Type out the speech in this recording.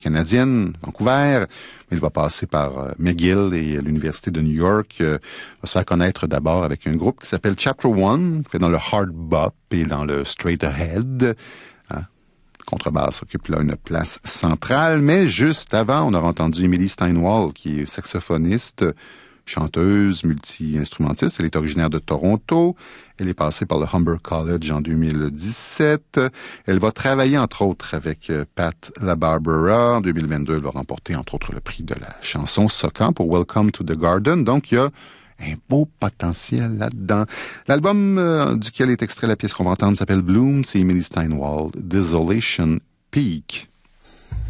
canadienne, Vancouver. Il va passer par McGill et l'Université de New York. Va se faire connaître d'abord avec un groupe qui s'appelle Chapter One, qui est dans le hard bop et dans le straight ahead. Contrebasse occupe là une place centrale, mais juste avant, on aura entendu Emily Steinwall, qui est saxophoniste, chanteuse, multi-instrumentiste. Elle est originaire de Toronto. Elle est passée par le Humber College en 2017. Elle va travailler, entre autres, avec Pat LaBarbera. En 2022, elle va remporter, entre autres, le prix de la chanson Socan pour Welcome to the Garden. Donc, il y a un beau potentiel là-dedans. L'album duquel est extrait la pièce qu'on va entendre s'appelle Bloom. C'est Emily Steinwall, Desolation Peak.